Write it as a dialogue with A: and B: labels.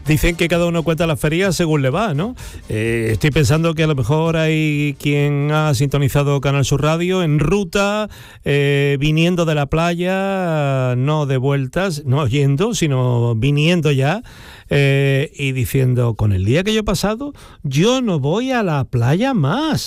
A: Dicen que cada uno cuenta las ferias según le va, ¿no? Estoy pensando que a lo mejor hay quien ha sintonizado Canal Sur Radio en ruta, viniendo de la playa, no de vueltas, no yendo, sino viniendo ya, y diciendo, con el día que yo he pasado, yo no voy a la playa más.